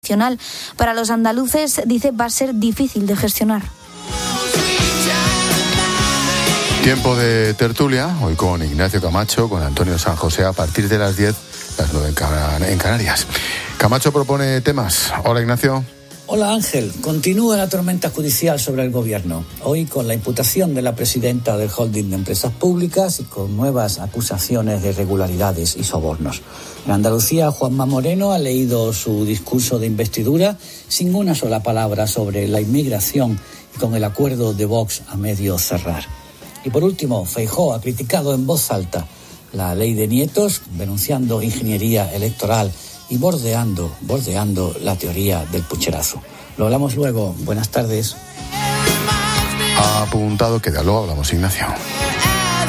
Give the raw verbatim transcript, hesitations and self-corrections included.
nacional. Para los andaluces, dice, va a ser difícil de gestionar. Tiempo de tertulia, hoy con Ignacio Camacho, con Antonio San José, a partir de las diez, las nueve en Canarias. Camacho propone temas. Hola, Ignacio. Hola, Ángel. Continúa la tormenta judicial sobre el gobierno, hoy con la imputación de la presidenta del holding de empresas públicas y con nuevas acusaciones de irregularidades y sobornos. En Andalucía, Juanma Moreno ha leído su discurso de investidura sin una sola palabra sobre la inmigración y con el acuerdo de Vox a medio cerrar. Y por último, Feijóo ha criticado en voz alta la ley de nietos, denunciando ingeniería electoral y bordeando, bordeando la teoría del pucherazo. Lo hablamos luego. Buenas tardes. Ha apuntado, queda, luego hablamos, Ignacio.